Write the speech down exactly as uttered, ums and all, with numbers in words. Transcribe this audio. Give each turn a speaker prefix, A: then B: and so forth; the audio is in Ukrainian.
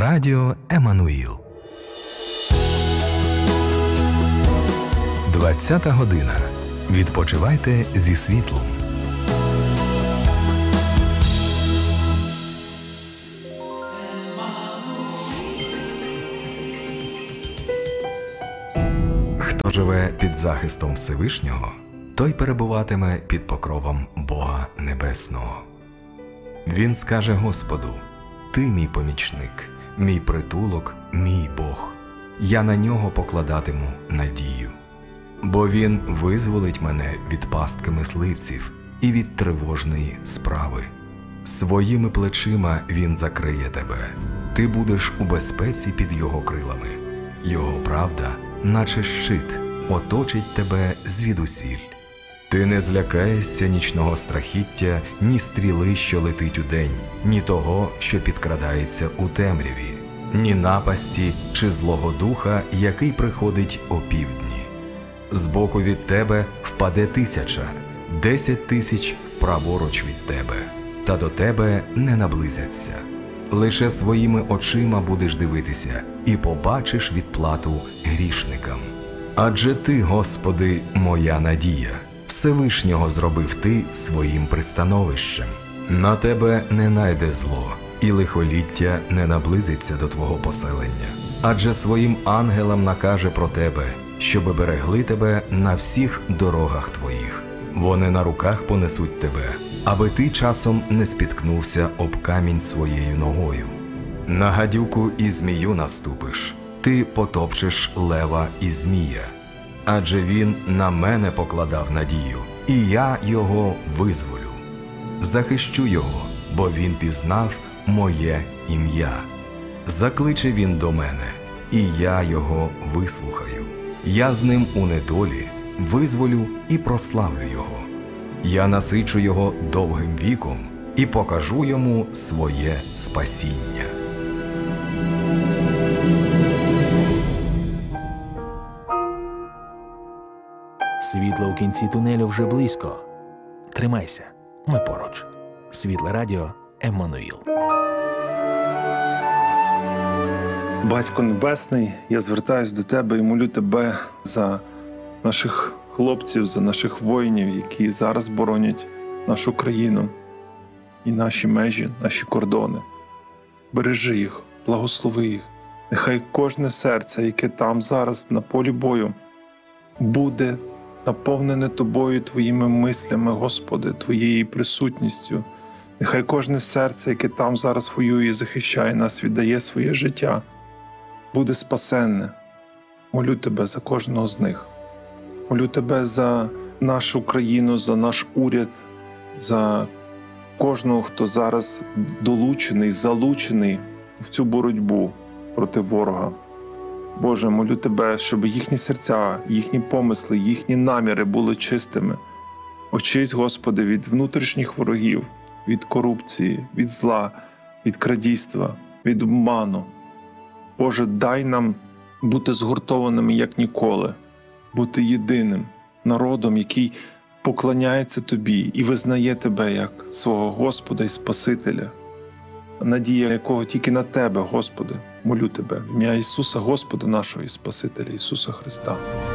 A: Радіо Еммануїл. двадцята година. Відпочивайте зі світлом. Хто живе під захистом Всевишнього, той перебуватиме під покровом Бога Небесного. Він скаже Господу: «Ти мій помічник, мій притулок, мій Бог. Я на нього покладатиму надію. Бо він визволить мене від пастки мисливців і від тривожної справи. Своїми плечима він закриє тебе. Ти будеш у безпеці під його крилами. Його правда, наче щит, оточить тебе звідусіль. Ти не злякаєшся нічного страхіття, ні стріли, що летить удень, ні того, що підкрадається у темряві, ні напасті чи злого духа, який приходить опівдні. Збоку від тебе впаде тисяча, десять тисяч праворуч від тебе, та до тебе не наблизяться. Лише своїми очима будеш дивитися і побачиш відплату грішникам. Адже ти, Господи, моя надія, Всевишнього зробив ти своїм пристановищем. На тебе не найде зло, і лихоліття не наблизиться до твого поселення. Адже своїм ангелам накаже про тебе, щоби берегли тебе на всіх дорогах твоїх. Вони на руках понесуть тебе, аби ти часом не спіткнувся об камінь своєю ногою. На гадюку і змію наступиш, ти потопчеш лева і змія. Адже він на мене покладав надію, і я його визволю. Захищу його, бо він пізнав моє ім'я. Закличе він до мене, і я його вислухаю. Я з ним у недолі визволю і прославлю його. Я насичу його довгим віком і покажу йому своє спасіння.
B: Світло у кінці тунелю вже близько. Тримайся, ми поруч. Світле радіо Еммануїл.
C: Батько Небесний, я звертаюсь до Тебе і молю Тебе за наших хлопців, за наших воїнів, які зараз боронять нашу країну і наші межі, наші кордони. Бережи їх, благослови їх. Нехай кожне серце, яке там зараз на полі бою, буде наповнене Тобою, Твоїми мислями, Господи, Твоєю присутністю. Нехай кожне серце, яке там зараз воює і захищає нас, віддає своє життя, буде спасенне. Молю Тебе за кожного з них. Молю Тебе за нашу країну, за наш уряд, за кожного, хто зараз долучений, залучений в цю боротьбу проти ворога. Боже, молю Тебе, щоб їхні серця, їхні помисли, їхні наміри були чистими. Очисть, Господи, від внутрішніх ворогів, від корупції, від зла, від крадійства, від обману. Боже, дай нам бути згуртованими, як ніколи, бути єдиним народом, який поклоняється Тобі і визнає Тебе як свого Господа і Спасителя, надія якого тільки на Тебе, Господи. Молю Тебе в ім'я Ісуса, Господа нашого і Спасителя Ісуса Христа.